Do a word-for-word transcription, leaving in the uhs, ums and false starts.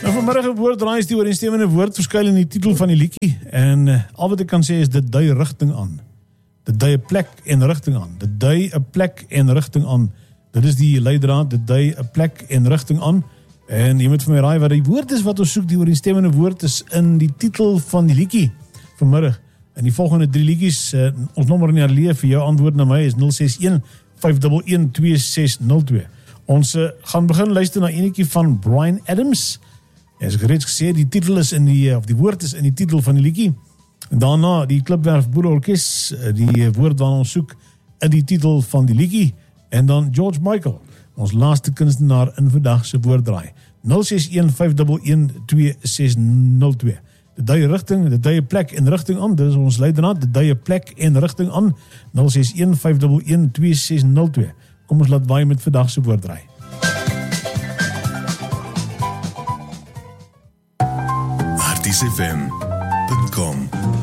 Nou, vanmiddag 'n woorddraai is die ooreenstemmende woord verskyn in die titel van die liedjie en uh, al wat ek kan sê is dit dui rigting aan. Dit dui 'n plek en rigting aan. Dit dui 'n plek en rigting aan. Dit is die leidraad, dit dui 'n plek en rigting aan. En jy moet vir my raai wat die woord is wat ons soek. Die ooreenstemmende woord is in die titel van die liedjie vanmiddag. En die volgende drie liedjies, uh, ons nommer in die herleef vir jou antwoord na my is nul ses een vyf een een twee ses nul twee. Ons uh, gaan begin luister na enetjie van Bryan Adams. En as ek reeds gesê, die titel is in die, of die woord is in die titel van die liedjie. En daarna die Klipwerf Boere Orkes, die woord waarna ons soek in die titel van die liedjie. En dan George Michael, ons laaste kunstenaar in vandag se woorddraai. nul ses een vyf een een twee ses nul twee. Dit dui rigting, dit dui 'n plek en rigting aan. Dit is ons leidraad, dit dui 'n plek en rigting aan. nul ses een vyf een een twee ses nul twee. Kom ons laat waai met vandag se woorddraai. artis f m punt com